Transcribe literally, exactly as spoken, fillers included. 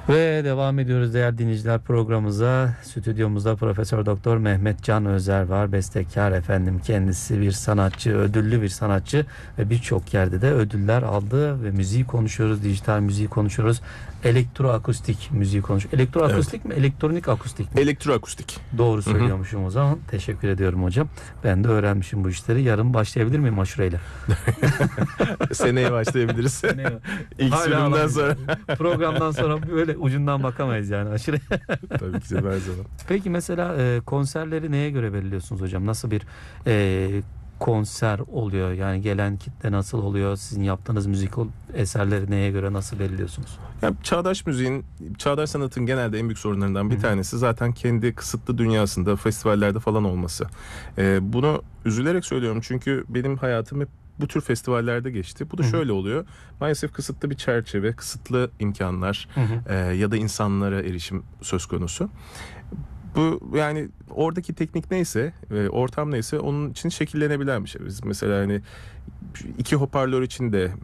Ve devam ediyoruz değerli dinleyiciler programımıza. Stüdyomuzda Profesör Doktor Mehmet Can Özer var. Bestekar efendim, kendisi bir sanatçı, ödüllü bir sanatçı ve birçok yerde de ödüller aldı ve müziği konuşuyoruz, dijital müziği konuşuyoruz. Elektroakustik müziği konuşuyoruz. Elektroakustik evet. mi, elektronik akustik mi? Elektroakustik. Doğru söylüyormuşum o zaman. Teşekkür ediyorum hocam. Ben de öğrenmişim bu işleri. Yarın başlayabilir miyim aşureyle? Seneye başlayabiliriz. Seneye. İlk sürümden sonra. Programdan sonra böyle ucundan bakamayız yani aşure. Tabii ki de her zaman. Peki mesela e, konserleri neye göre belirliyorsunuz hocam? Nasıl bir e, konser oluyor? Yani gelen kitle nasıl oluyor? Sizin yaptığınız müzik eserleri neye göre nasıl belirliyorsunuz? Ya, çağdaş müziğin, çağdaş sanatın genelde en büyük sorunlarından bir Hı-hı. tanesi zaten kendi kısıtlı dünyasında, festivallerde falan olması. Ee, bunu üzülerek söylüyorum çünkü benim hayatım hep bu tür festivallerde geçti. Bu da Hı-hı. şöyle oluyor. Maalesef kısıtlı bir çerçeve, kısıtlı imkanlar e, ya da insanlara erişim söz konusu. Bu yani oradaki teknik neyse, e, ortam neyse onun için şekillenebilen bir şey. Biz mesela hani iki hoparlör için de